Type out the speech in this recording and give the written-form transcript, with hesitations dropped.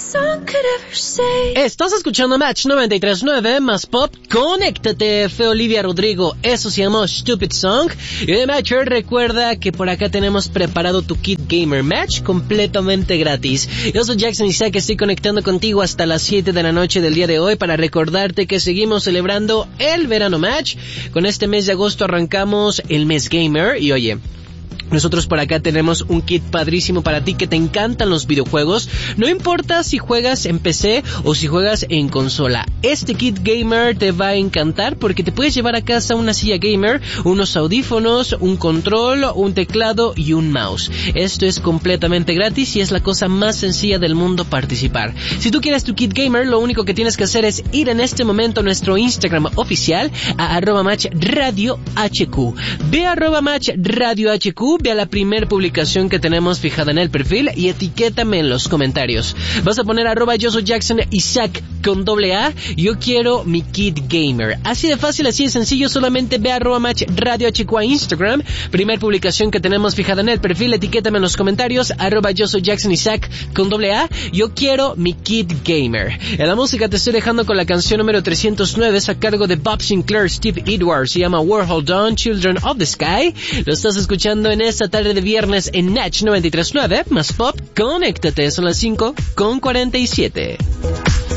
Estás escuchando Match 93.9 más Pop. Conéctate, fue Olivia Rodrigo. Eso se llamó Stupid Song. Y de Matcher, recuerda que por acá tenemos preparado tu kit gamer Match completamente gratis. Yo soy Jackson Isaac, estoy conectando contigo hasta las 7 de la noche del día de hoy para recordarte que seguimos celebrando el verano Match. Con este mes de agosto arrancamos el mes gamer y oye, nosotros por acá tenemos un kit padrísimo para ti que te encantan los videojuegos. No importa si juegas en PC o si juegas en consola. Este kit gamer te va a encantar porque te puedes llevar a casa una silla gamer, unos audífonos, un control, un teclado y un mouse. Esto es completamente gratis y es la cosa más sencilla del mundo participar. Si tú quieres tu kit gamer, lo único que tienes que hacer es ir en este momento a nuestro Instagram oficial a @matchradiohq. Ve a @matchradiohq. Ve a la primera publicación que tenemos fijada en el perfil y etiquétame en los comentarios. Vas a poner @yo soy Jackson Isaac con AA. Yo quiero mi kit gamer. Así de fácil, así de sencillo. Solamente ve a @matchradiohq a Instagram. Primera publicación que tenemos fijada en el perfil. Etiquétame en los comentarios. @yo soy Jackson Isaac con AA. Yo quiero mi kit gamer. En la música te estoy dejando con la canción número 309. Es a cargo de Bob Sinclair, Steve Edwards. Se llama Warhol Dawn, Children of the Sky. Lo estás escuchando en esta tarde de viernes en Natch 93.9 más Pop. Conéctate, son las 5:47.